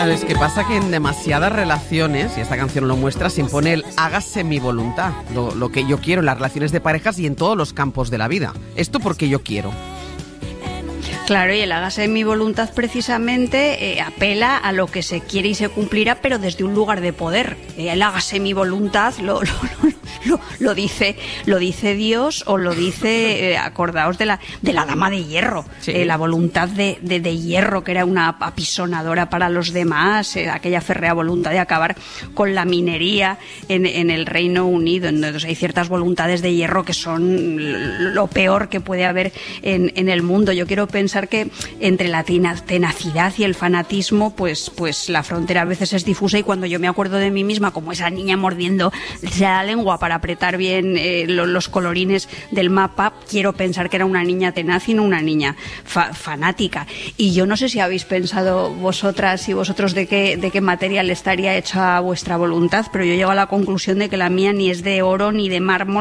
Claro, es que pasa que en demasiadas relaciones, y esta canción lo muestra, se impone el hágase mi voluntad, lo que yo quiero en las relaciones de parejas y en todos los campos de la vida. Esto porque yo quiero. Claro, y el hágase mi voluntad precisamente apela a lo que se quiere y se cumplirá, pero desde un lugar de poder. El hágase mi voluntad lo dice Dios, o lo dice, acordaos de la dama de hierro, sí. La voluntad de hierro, que era una apisonadora para los demás, aquella férrea voluntad de acabar con la minería en el Reino Unido. Entonces hay ciertas voluntades de hierro que son lo peor que puede haber en el mundo. Yo quiero pensar que entre la tenacidad y el fanatismo, pues la frontera a veces es difusa, y cuando yo me acuerdo de mí misma como esa niña mordiendo la lengua para apretar bien los colorines del mapa, quiero pensar que era una niña tenaz y no una niña fanática. Y yo no sé si habéis pensado vosotras y vosotros de qué material estaría hecha vuestra voluntad, pero yo llego a la conclusión de que la mía ni es de oro ni de mármol